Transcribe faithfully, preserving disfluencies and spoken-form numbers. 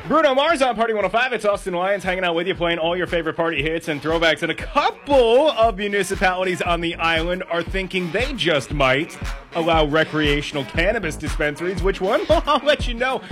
Bruno Mars on Party one oh five. It's Austin Lyons hanging out with you, playing all your favorite party hits and throwbacks. And a couple of municipalities on the island are thinking they just might allow recreational cannabis dispensaries. Which one? I'll let you know.